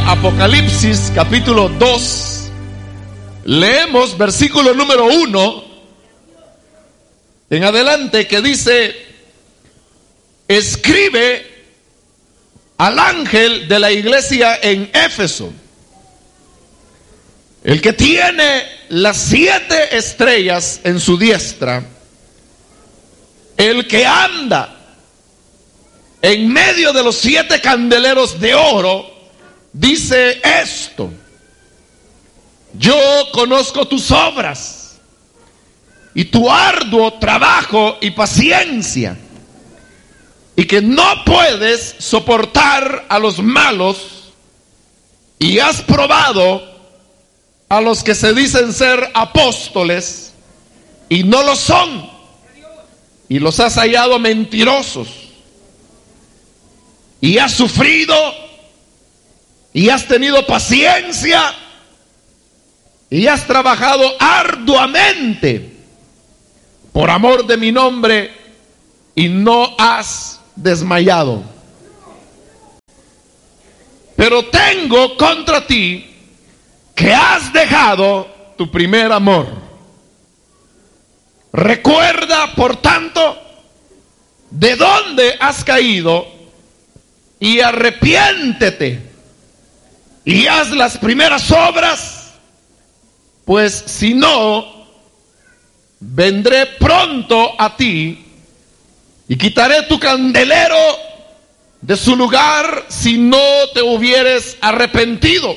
Apocalipsis capítulo 2, leemos versículo número 1 en adelante, que dice: escribe al ángel de la iglesia en Éfeso, el que tiene las 7 estrellas en su diestra, el que anda en medio de los 7 candeleros de oro, dice esto: yo conozco tus obras y tu arduo trabajo y paciencia, y que no puedes soportar a los malos, y has probado a los que se dicen ser apóstoles y no lo son, y los has hallado mentirosos, y has sufrido y has tenido paciencia y has trabajado arduamente por amor de mi nombre, y no has desmayado. Pero tengo contra ti que has dejado tu primer amor. Recuerda, por tanto, de dónde has caído, y arrepiéntete y haz las primeras obras, pues si no, vendré pronto a ti y quitaré tu candelero de su lugar si no te hubieres arrepentido.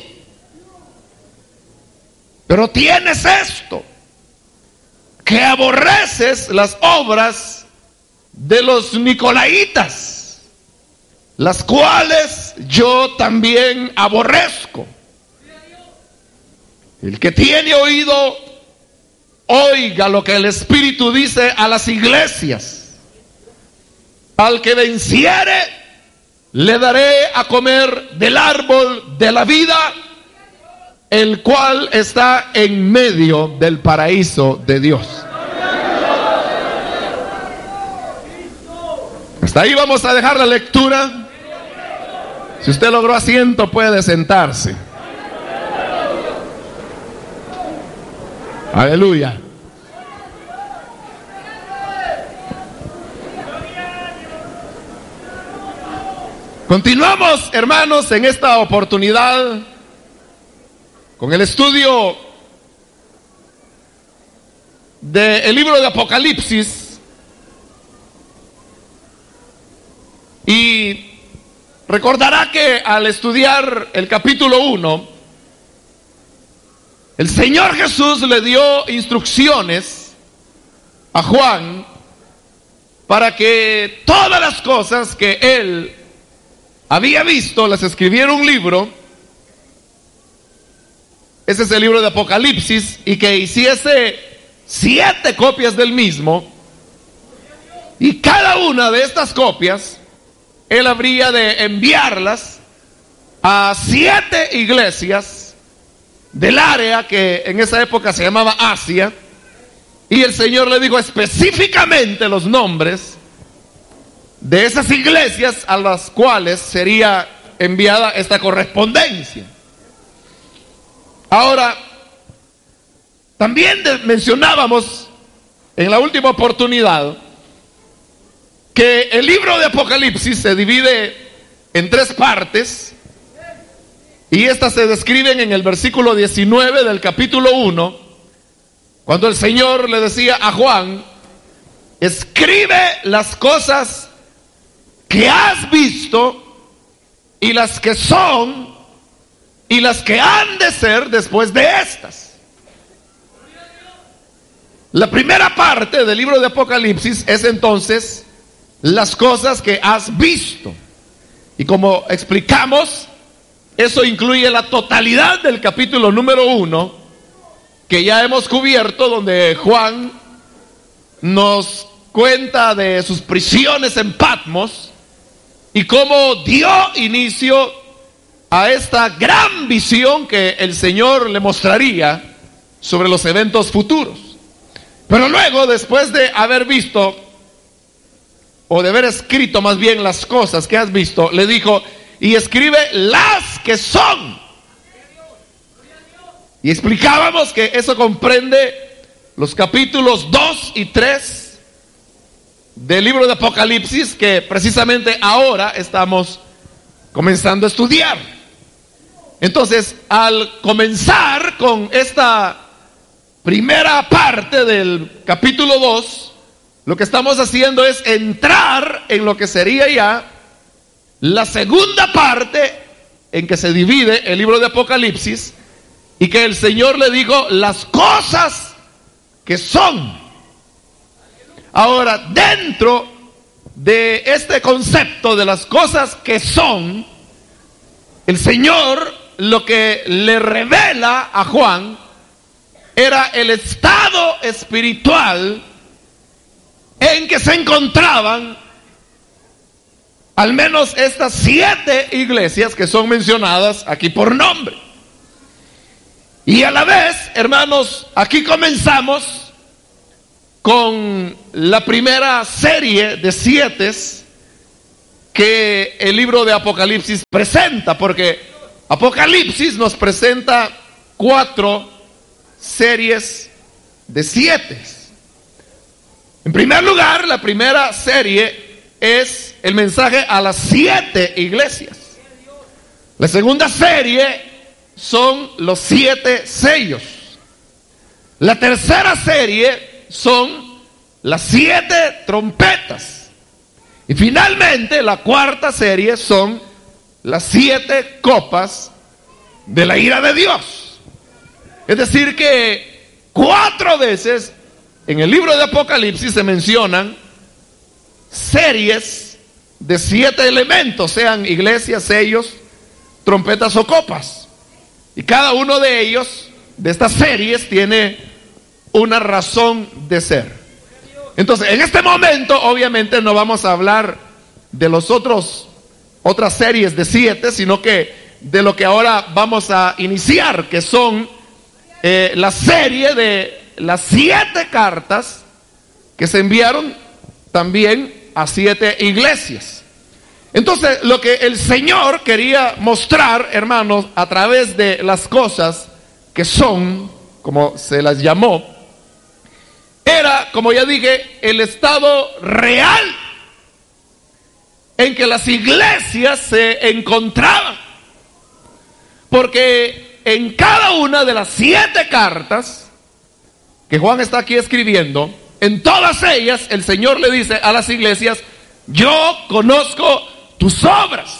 Pero tienes esto, que aborreces las obras de los nicolaitas, las cuales yo también aborrezco. El que tiene oído, oiga lo que el Espíritu dice a las iglesias. Al que venciere, le daré a comer del árbol de la vida, el cual está en medio del paraíso de Dios. Hasta ahí vamos a dejar la lectura. Si usted logró asiento, puede sentarse. Aleluya. Continuamos, hermanos, en esta oportunidad con el estudio del libro de Apocalipsis. Y recordará que al estudiar el capítulo 1, el Señor Jesús le dio instrucciones a Juan para que todas las cosas que él había visto las escribiera en un libro. Ese es el libro de Apocalipsis, y que hiciese 7 copias del mismo, y cada una de estas copias él habría de enviarlas a 7 iglesias del área que en esa época se llamaba Asia, y el Señor le dijo específicamente los nombres de esas iglesias a las cuales sería enviada esta correspondencia. Ahora, también mencionábamos en la última oportunidad que el libro de Apocalipsis se divide en 3 partes, y estas se describen en el versículo 19 del capítulo 1, cuando el Señor le decía a Juan: escribe las cosas que has visto, y las que son, y las que han de ser después de estas. La primera parte del libro de Apocalipsis es entonces las cosas que has visto. Y como explicamos, eso incluye la totalidad del capítulo número 1, que ya hemos cubierto, donde Juan nos cuenta de sus prisiones en Patmos y cómo dio inicio a esta gran visión que el Señor le mostraría sobre los eventos futuros. Pero luego, después de haber visto, o de haber escrito más bien las cosas que has visto, le dijo: y escribe las que son. Y explicábamos que eso comprende los capítulos 2 y 3 del libro de Apocalipsis, que precisamente ahora estamos comenzando a estudiar. Entonces, al comenzar con esta primera parte del capítulo 2, lo que estamos haciendo es entrar en lo que sería ya la segunda parte en que se divide el libro de Apocalipsis, y que el Señor le dijo las cosas que son. Ahora, dentro de este concepto de las cosas que son, el Señor lo que le revela a Juan era el estado espiritual en que se encontraban al menos estas 7 iglesias que son mencionadas aquí por nombre. Y a la vez, hermanos, aquí comenzamos con la primera serie de 7 que el libro de Apocalipsis presenta, porque Apocalipsis nos presenta 4 series de 7. En primer lugar, la primera serie es el mensaje a las 7 iglesias. La segunda serie son los 7 sellos. La tercera serie son las 7 trompetas. Y finalmente la cuarta serie son las 7 copas de la ira de Dios. Es decir que 4 veces en el libro de Apocalipsis se mencionan series de 7 elementos, sean iglesias, sellos, trompetas o copas. Y cada uno de ellos, de estas series, tiene una razón de ser. Entonces, en este momento, obviamente, no vamos a hablar de otras series de 7, sino que de lo que ahora vamos a iniciar, que son la serie de las 7 cartas que se enviaron también a 7 iglesias. Entonces, lo que el Señor quería mostrar, hermanos, a través de las cosas que son, como se las llamó, era, como ya dije, el estado real en que las iglesias se encontraban. Porque en cada una de las 7 cartas que Juan está aquí escribiendo, en todas ellas el Señor le dice a las iglesias: yo conozco tus obras.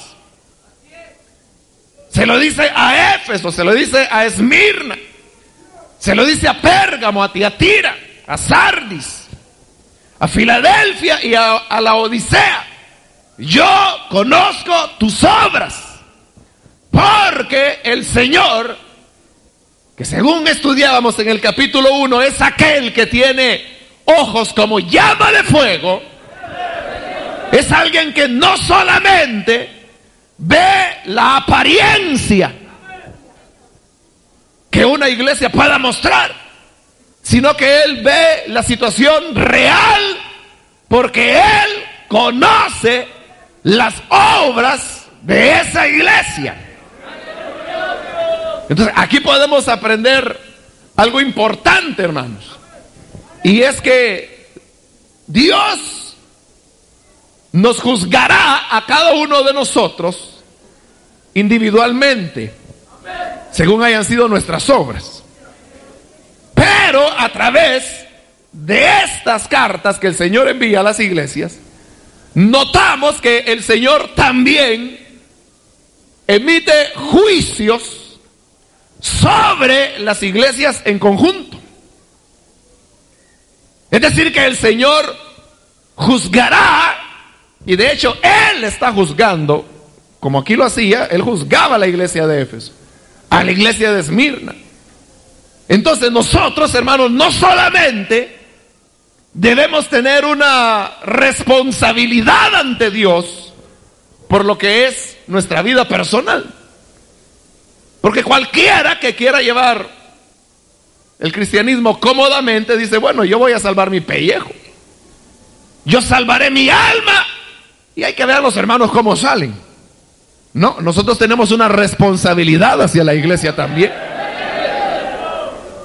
Se lo dice a Éfeso, se lo dice a Esmirna, se lo dice a Pérgamo, a Tiatira, a Sardis, a Filadelfia y a la Odisea. Yo conozco tus obras, porque el Señor, que según estudiábamos en el capítulo 1, es aquel que tiene ojos como llama de fuego. Es alguien que no solamente ve la apariencia que una iglesia pueda mostrar, sino que Él ve la situación real, porque Él conoce las obras de esa iglesia. Entonces, aquí podemos aprender algo importante, hermanos, y es que Dios nos juzgará a cada uno de nosotros individualmente, según hayan sido nuestras obras. Pero a través de estas cartas que el Señor envía a las iglesias, notamos que el Señor también emite juicios sobre las iglesias en conjunto. Es decir, que el Señor juzgará. Y de hecho, Él está juzgando, como aquí lo hacía. Él juzgaba a la iglesia de Éfeso, a la iglesia de Esmirna. Entonces nosotros, hermanos, no solamente debemos tener una responsabilidad ante Dios por lo que es nuestra vida personal, porque cualquiera que quiera llevar el cristianismo cómodamente dice: bueno, yo voy a salvar mi pellejo, yo salvaré mi alma. Y hay que ver a los hermanos cómo salen. No, nosotros tenemos una responsabilidad hacia la iglesia también.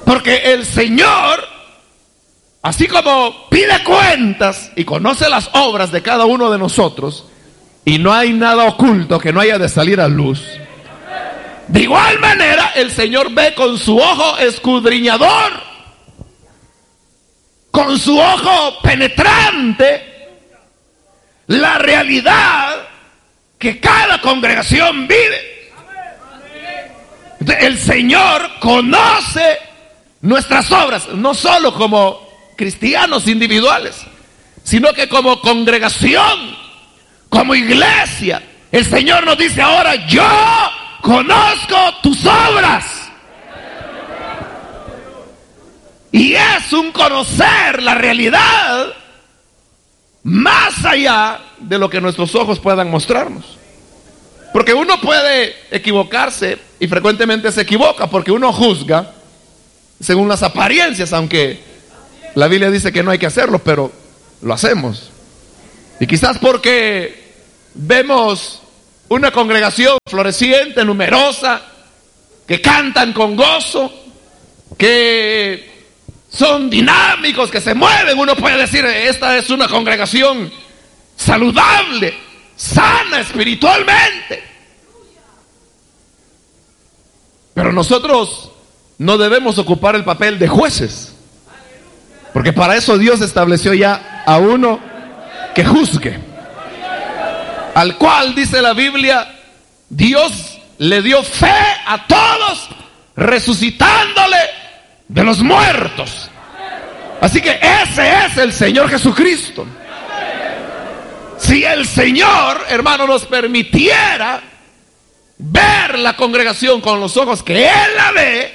Porque el Señor, así como pide cuentas y conoce las obras de cada uno de nosotros, y no hay nada oculto que no haya de salir a luz, de igual manera el Señor ve con su ojo escudriñador, con su ojo penetrante, la realidad que cada congregación vive. El Señor conoce nuestras obras, no solo como cristianos individuales, sino que como congregación, como iglesia. El Señor nos dice ahora: yo conozco tus obras. Y es un conocer la realidad más allá de lo que nuestros ojos puedan mostrarnos. Porque uno puede equivocarse, y frecuentemente se equivoca, porque uno juzga según las apariencias, aunque la Biblia dice que no hay que hacerlo, pero lo hacemos. Y quizás porque vemos una congregación floreciente, numerosa, que cantan con gozo, que son dinámicos, que se mueven, uno puede decir: esta es una congregación saludable, sana espiritualmente. Pero nosotros no debemos ocupar el papel de jueces, porque para eso Dios estableció ya a uno que juzgue, al cual, dice la Biblia, Dios le dio fe a todos, resucitándole de los muertos. Así que ese es el Señor Jesucristo. Si el Señor, hermano, nos permitiera ver la congregación con los ojos que Él la ve,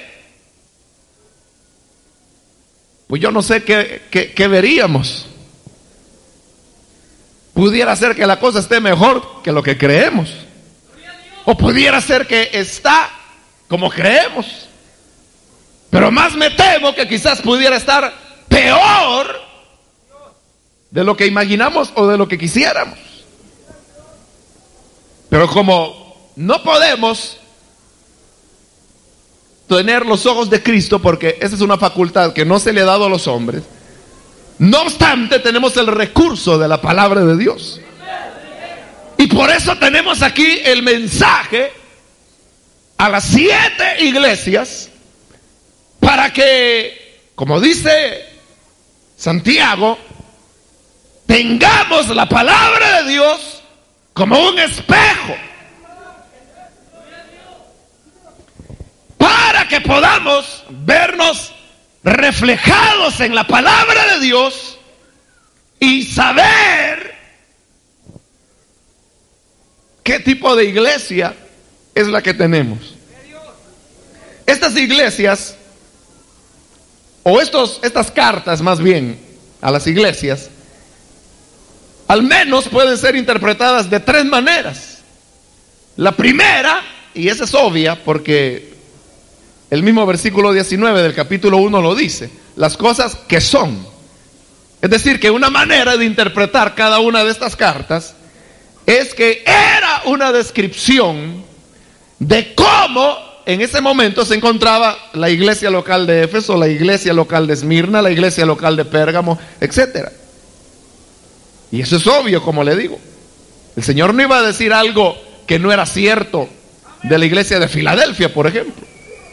pues yo no sé qué veríamos. Pudiera ser que la cosa esté mejor que lo que creemos, o pudiera ser que está como creemos, pero más me temo que quizás pudiera estar peor de lo que imaginamos o de lo que quisiéramos. Pero como no podemos tener los ojos de Cristo, porque esa es una facultad que no se le ha dado a los hombres, no obstante tenemos el recurso de la palabra de Dios. Y por eso tenemos aquí el mensaje a las 7 iglesias, para que, como dice Santiago, tengamos la palabra de Dios como un espejo, para que podamos vernos reflejados en la palabra de Dios y saber qué tipo de iglesia es la que tenemos. Estas iglesias, o estas cartas más bien a las iglesias, al menos pueden ser interpretadas de 3 maneras. La primera, y esa es obvia porque el mismo versículo 19 del capítulo 1 lo dice: las cosas que son. Es decir, que una manera de interpretar cada una de estas cartas es que era una descripción de cómo en ese momento se encontraba la iglesia local de Éfeso, la iglesia local de Esmirna, la iglesia local de Pérgamo, etc. Y eso es obvio, como le digo. El Señor no iba a decir algo que no era cierto de la iglesia de Filadelfia, por ejemplo.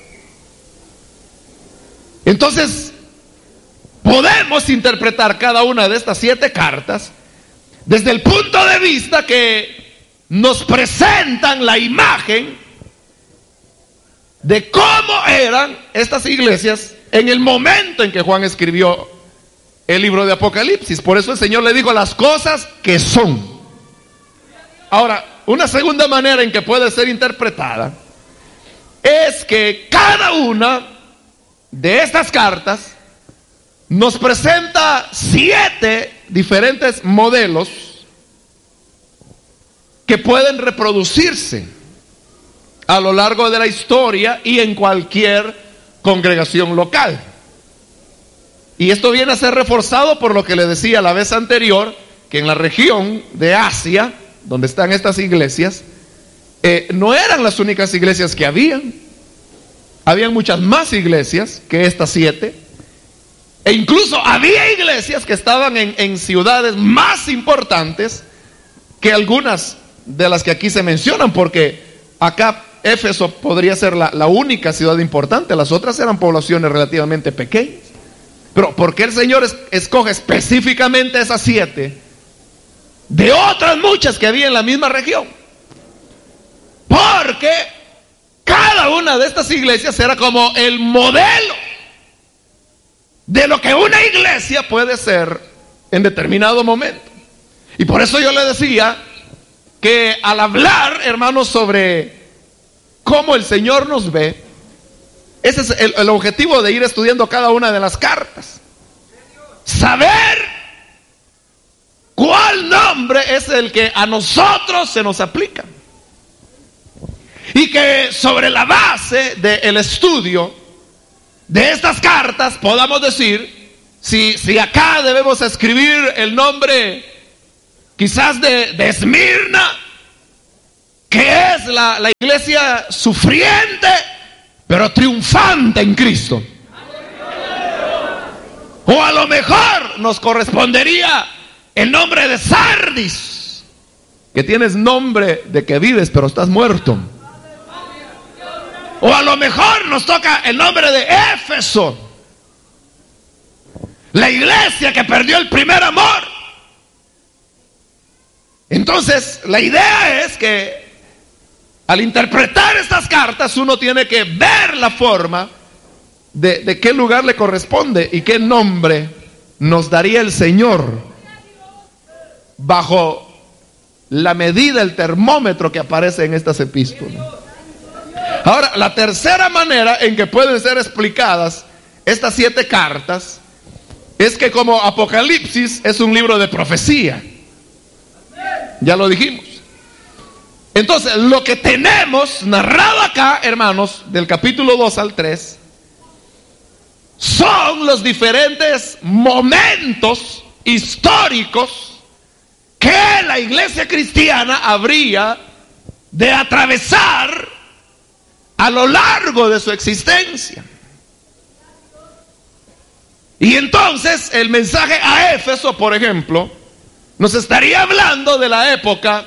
Entonces, podemos interpretar cada una de estas 7 cartas desde el punto de vista que nos presentan la imagen de cómo eran estas iglesias en el momento en que Juan escribió el libro de Apocalipsis. Por eso el Señor le dijo: las cosas que son. Ahora, una segunda manera en que puede ser interpretada es que cada una de estas cartas nos presenta 7 diferentes modelos que pueden reproducirse a lo largo de la historia y en cualquier congregación local. Y esto viene a ser reforzado por lo que le decía la vez anterior, que en la región de Asia, donde están estas iglesias, no eran las únicas iglesias que habían. habían muchas más iglesias que estas 7. E incluso había iglesias que estaban en ciudades más importantes que algunas de las que aquí se mencionan, porque acá Éfeso podría ser la única ciudad importante, las otras eran poblaciones relativamente pequeñas. Pero ¿por qué el Señor escoge específicamente esas 7 de otras muchas que había en la misma región? Porque cada una de estas iglesias era como el modelo de lo que una iglesia puede ser en determinado momento. Y por eso yo le decía que al hablar, hermanos, sobre cómo el Señor nos ve, ese es el objetivo de ir estudiando cada una de las cartas. Saber cuál nombre es el que a nosotros se nos aplica. Y que sobre la base del estudio de estas cartas podamos decir si acá debemos escribir el nombre quizás de Esmirna, que es la iglesia sufriente pero triunfante en Cristo. O a lo mejor nos correspondería el nombre de Sardis, que tienes nombre de que vives pero estás muerto. O a lo mejor nos toca el nombre de Éfeso, la iglesia que perdió el primer amor. Entonces, la idea es que al interpretar estas cartas uno tiene que ver la forma de qué lugar le corresponde y qué nombre nos daría el Señor bajo la medida, el termómetro que aparece en estas epístolas. Ahora, la tercera manera en que pueden ser explicadas estas 7 cartas es que como Apocalipsis es un libro de profecía. Ya lo dijimos. Entonces, lo que tenemos narrado acá, hermanos, del capítulo 2 al 3, son los diferentes momentos históricos que la iglesia cristiana habría de atravesar a lo largo de su existencia. Y entonces el mensaje a Éfeso, por ejemplo, nos estaría hablando de la época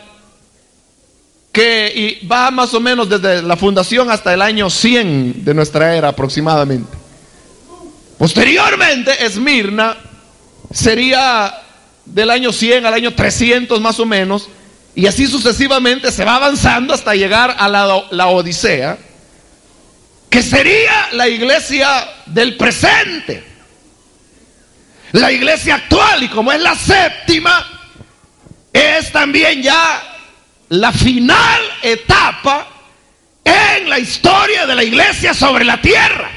que va más o menos desde la fundación hasta el año 100 de nuestra era aproximadamente. Posteriormente, Esmirna sería del año 100 al año 300 más o menos, y así sucesivamente se va avanzando hasta llegar a la Odisea, que sería la iglesia del presente, la iglesia actual. Y como es la séptima, es también ya la final etapa en la historia de la iglesia sobre la tierra.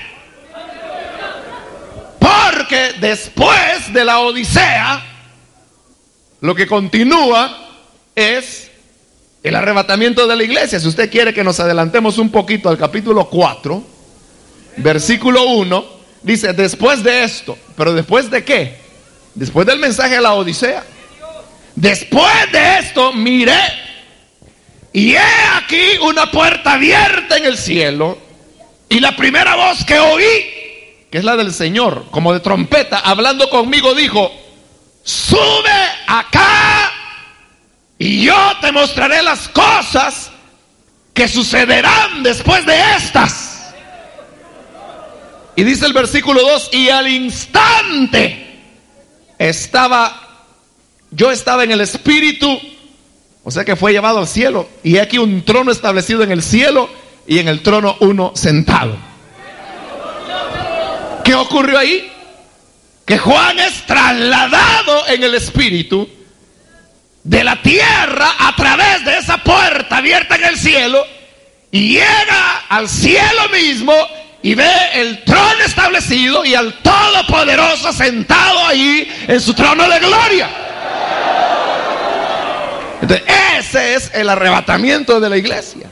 Porque después de la Odisea, lo que continúa es el arrebatamiento de la iglesia. Si usted quiere que nos adelantemos un poquito al capítulo 4, versículo 1, dice: después de esto. ¿Pero después de qué? Después del mensaje a la Odisea. Después de esto miré, y he aquí una puerta abierta en el cielo, y la primera voz que oí, que es la del Señor, como de trompeta, hablando conmigo, dijo: sube acá, y yo te mostraré las cosas que sucederán después de estas. Y dice el versículo 2: y al instante yo estaba en el Espíritu, o sea que fue llevado al cielo, y aquí un trono establecido en el cielo, y en el trono uno sentado. ¿Qué ocurrió ahí? Que Juan es trasladado en el Espíritu de la tierra a través de esa puerta abierta en el cielo, y llega al cielo mismo y ve el trono establecido y al Todopoderoso sentado ahí en su trono de gloria. Entonces, ese es el arrebatamiento de la iglesia.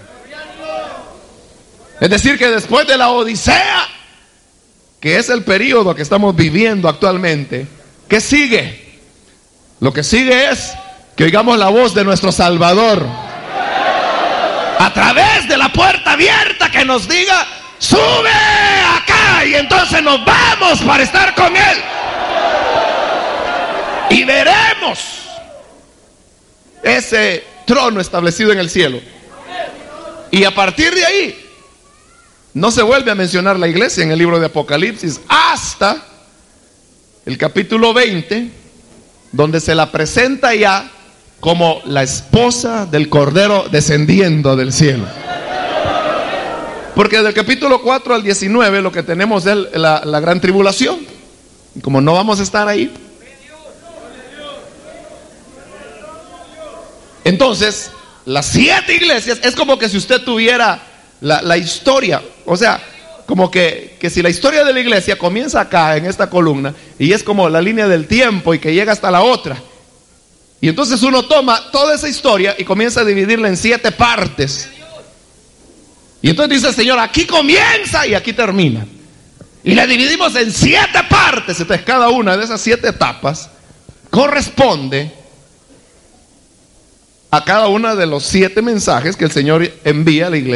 Es decir, que después de la Odisea, que es el periodo que estamos viviendo actualmente, ¿qué sigue? Lo que sigue es que oigamos la voz de nuestro Salvador a través de la puerta abierta, que nos diga: sube acá y entonces nos vamos para estar con Él. Y veremos ese trono establecido en el cielo. Y a partir de ahí, no se vuelve a mencionar la iglesia en el libro de Apocalipsis hasta el capítulo 20, donde se la presenta ya como la esposa del Cordero descendiendo del cielo. Porque del capítulo 4 al 19 lo que tenemos es la gran tribulación. Y como no vamos a estar ahí, entonces las 7 iglesias es como que si usted tuviera la historia, o sea, como que si la historia de la iglesia comienza acá en esta columna y es como la línea del tiempo y que llega hasta la otra, y entonces uno toma toda esa historia y comienza a dividirla en 7 partes, y entonces dice el Señor, aquí comienza y aquí termina, y la dividimos en 7 partes. Entonces cada una de esas 7 etapas corresponde a cada una de los 7 mensajes que el Señor envía a la iglesia.